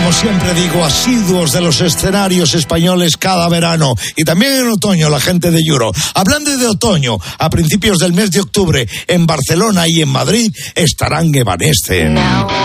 como siempre digo, asiduos de los escenarios españoles cada verano y también en otoño, la gente de Euro. Hablando de otoño, a principios del mes de octubre en Barcelona y en Madrid estarán Evanescence.